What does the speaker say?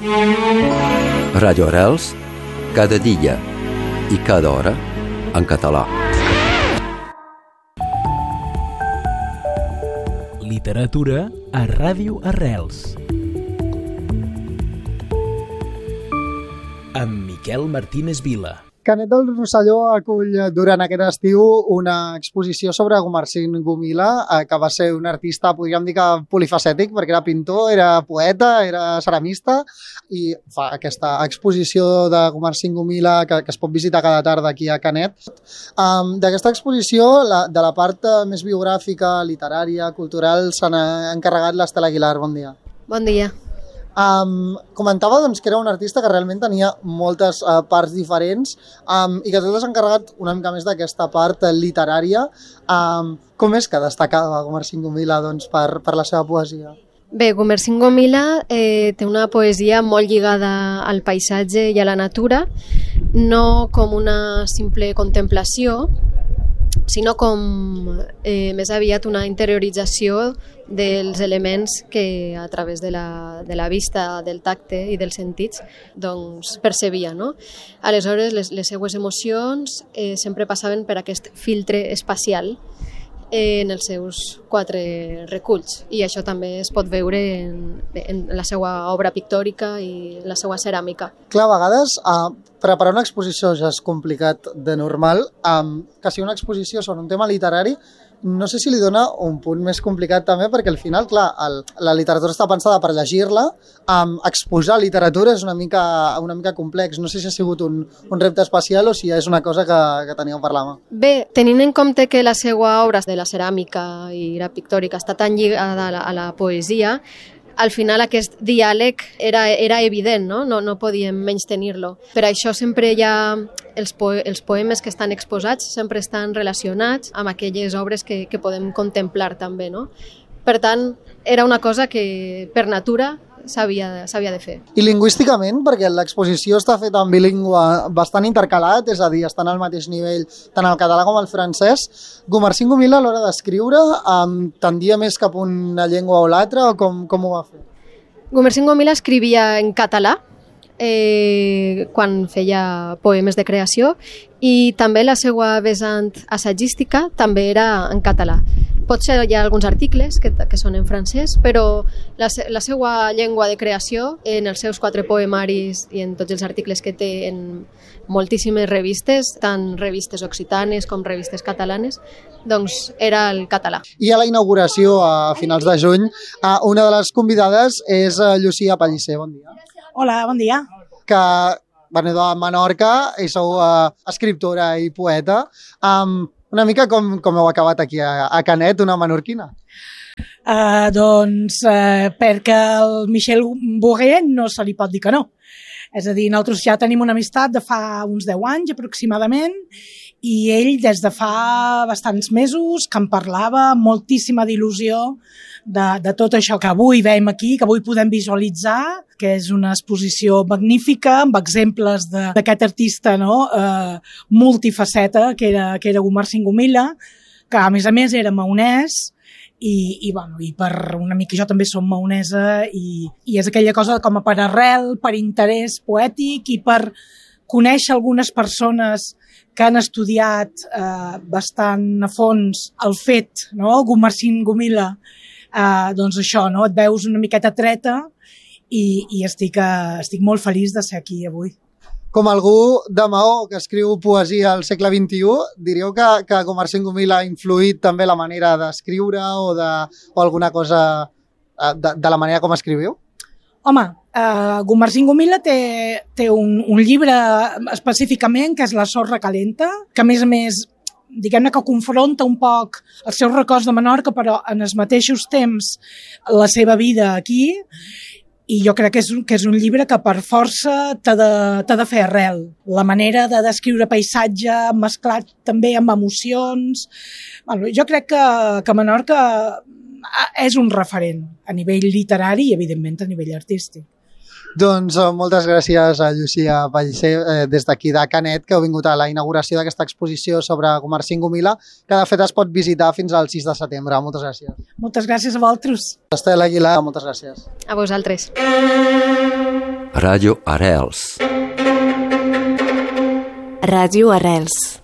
Radio Arrels, cada dia i cada hora en català. Literatura a Ràdio Arrels. Amb Miquel Martínez Vila. Canet del Rosselló acull durant aquest estiu una exposició sobre Gumersind Gumila, que va ser un artista, podríem dir que polifacètic, perquè era pintor, era poeta, era ceramista, i fa aquesta exposició de Gumersind Gumila que es pot visitar cada tarda aquí a Canet. D'aquesta exposició, de la part més biogràfica, literària, cultural, se n'ha encarregat l'Estela Aguilar. Bon dia. Bon dia. Comentava que era un artista que realment tenia moltes parts diferents i que tot s'ha encarregat una mica més d'aquesta part literària. Com és que destacava Gumersind Gumila per la seva poesia? Bé, Gumersind Gumila té una poesia molt lligada al paisatge i a la natura, no com una simple contemplació, sinó com més aviat una interiorització dels elements que a través de la vista, del tacte i dels sentits percebia. No? Aleshores, les seues emocions sempre passaven per aquest filtre espacial en els seus 4 reculls, i això també es pot veure en la seva obra pictòrica i la seva ceràmica. Clar, a vegades preparar una exposició ja és complicat de normal, que sigui una exposició sobre un tema literari no sé si li dona un punt més complicat també, perquè al final, clar, la literatura està pensada per llegir-la, exposar literatura és una mica complex. No sé si ha sigut un repte especial o si és una cosa que teníeu per la mà. Bé, tenint en compte que la seva obra de la ceràmica i la pictòrica està tan lligada a la poesia, al final aquest diàleg era evident, no podíem menys tenir-lo. Per això sempre hi ha els poemes que estan exposats sempre estan relacionats amb aquelles obres que podem contemplar també, no? Per tant, era una cosa que per natura s'havia de fer. I lingüísticament, perquè l'exposició està feta en bilingüe bastant intercalat, és a dir, estan al mateix nivell tant el català com el francès, Gumersind Gumila a l'hora d'escriure tendia més cap a una llengua o l'altra, o com ho va fer? Gumersind Gumila escrivia en català quan feia poemes de creació, i també la seva vessant assagística també era en català. Potser hi ha alguns articles que són en francès, però la seva llengua de creació, en els seus 4 poemaris i en tots els articles que té en moltíssimes revistes, tant revistes occitanes com revistes catalanes, doncs era el català. I a la inauguració a finals de juny, una de les convidades és Llucia Pellicer. Bon dia. Hola, bon dia. Que veniu de Menorca i sou escriptora i poeta. Una mica com heu acabat aquí a Canet, una menorquina? Perquè el Michel Bourret no se li pot dir que no. És a dir, nosaltres ja tenim una amistat de fa uns 10 anys aproximadament, i ell des de fa bastants mesos que em parlava moltíssima d'il·lusió de tot això que avui veiem aquí, que avui podem visualitzar, que és una exposició magnífica amb exemples d'aquest artista multifaceta que era Gumersind Gumila, que a més era maonès, i per una mica jo també som maonesa, i és aquella cosa com a per arrel, per interès poètic i per conèixer algunes persones que han estudiat bastant a fons el fet, Gumersind Gumila, doncs això, et veus una miqueta treta, i estic molt feliç de ser aquí avui. Com algú de Maó que escriu poesia al segle XXI, diríeu que Gumersind Gumila ha influït també la manera d'escriure o alguna cosa de la manera com escriviu? Home, Gumersind Gumila té un llibre específicament que és La sorra calenta, que a més diguem-ne que confronta un poc els seus records de Menorca, però en els mateixos temps la seva vida aquí, i jo crec que és un llibre que per força t'ha de fer arrel. La manera de descriure paisatge mesclat també amb emocions. Jo crec que Menorca és un referent a nivell literari i, evidentment, a nivell artístic. Doncs moltes gràcies a Llucia Pellicer des d'aquí de Canet, que heu vingut a la inauguració d'aquesta exposició sobre Gumersind Gumila, que de fet es pot visitar fins al 6 de setembre. Moltes gràcies. Moltes gràcies a vosaltres. Estela Aguilar, moltes gràcies. A vosaltres. Ràdio Arrels. Ràdio Arrels.